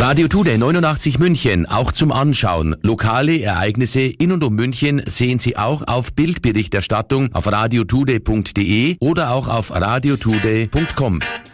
Radio Today 89 München, auch zum Anschauen. Lokale Ereignisse in und um München sehen Sie auch auf Bildberichterstattung auf radiotoday.de oder auch auf radiotoday.com.